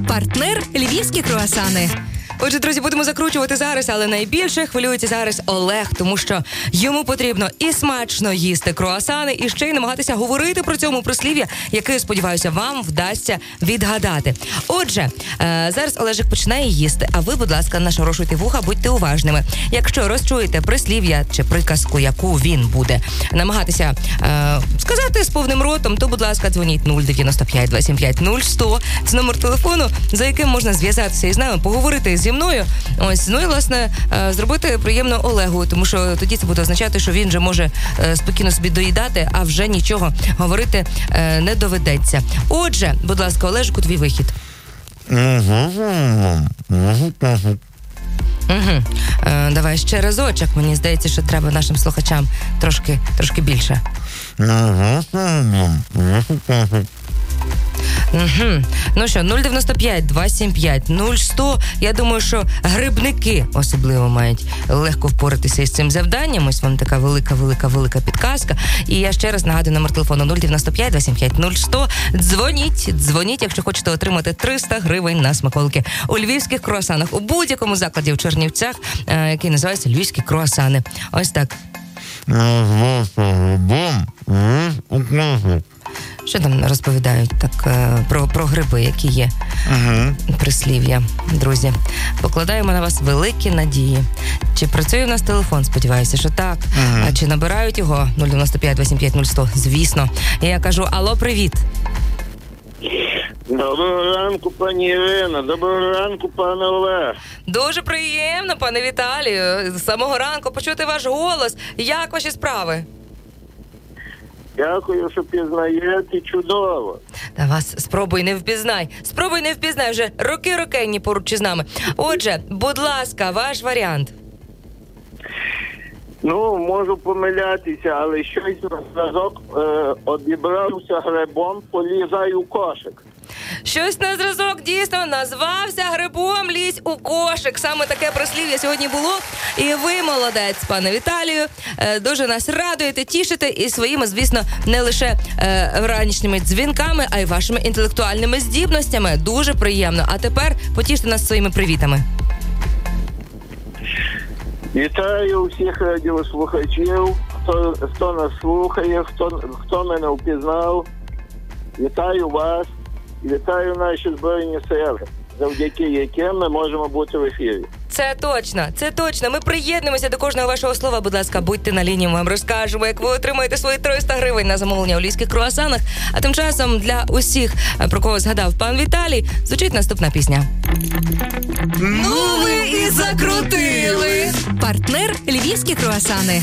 Партнер львівські круасани. Отже, друзі, будемо закручувати зараз, але найбільше хвилюється зараз Олег, тому що йому потрібно і смачно їсти круасани, і ще й намагатися говорити про цьому прислів'я, яке, сподіваюся, вам вдасться відгадати. Отже, зараз Олежик починає їсти, а ви, будь ласка, нашорошуйте вуха, будьте уважними. Якщо розчуєте прислів'я чи приказку, яку він буде намагатися сказати з повним ротом, то, будь ласка, дзвоніть 095 275 0100. Це номер телефону, за яким можна зв'язатися із нами, поговорити зі мною. Ось, ну і, власне, зробити приємно Олегу, тому що тоді це буде означати, що він вже може спокійно собі доїдати, а вже нічого говорити не доведеться. Отже, будь ласка, Олежику, твій вихід. Давай ще разочок. Мені здається, що треба нашим слухачам трошки більше. Ну що, 095 275 0100. Я думаю, що грибники особливо мають легко впоратися із цим завданням. Ось вам така велика підказка. І я ще раз нагадую номер телефону 095 275 0100. Дзвоніть, якщо хочете отримати 300 гривень на смаколики у львівських круасанах. У будь-якому закладі в Чернівцях, який називається «Львівські круасани». Ось так. Що там розповідають так про гриби, які є прислів'я, друзі? Покладаємо на вас великі надії. Чи працює в нас телефон? Сподіваюся, що так. А чи набирають його 095 275 0100? Звісно. І я кажу: алло, привіт. Доброго ранку, пані Ірина. Доброго ранку, пане Олег. Дуже приємно, пане Віталію. З самого ранку почути ваш голос. Як ваші справи? Дякую, що пізнаєте. Чудово. Та вас спробуй не впізнай. Вже роки поруч із нами. Отже, будь ласка, ваш варіант. Ну, можу помилятися, але щось на зразок обібрався грибом, полізай у кошик. Щось на зразок дійсно назвався грибом, лізь у кошик. Саме таке прислів'я сьогодні було. І ви молодець, пане Віталію. Дуже нас радуєте, тішите і своїми, звісно, не лише ранішніми дзвінками, а й вашими інтелектуальними здібностями. Дуже приємно. А тепер потіште нас своїми привітами. Вітаю всіх радіослухачів, хто нас слухає, хто мене впізнав. Вітаю вас. Вітаю наші Збройні Сили, завдяки яким ми можемо бути в ефірі. Це точно. Ми приєднуємося до кожного вашого слова. Будь ласка, будьте на лінії, ми вам розкажемо, як ви отримаєте свої 300 гривень на замовлення у львівських круасанах. А тим часом для усіх, про кого згадав пан Віталій, звучить наступна пісня. Ну ви і закрутили! Партнер львівські круасани.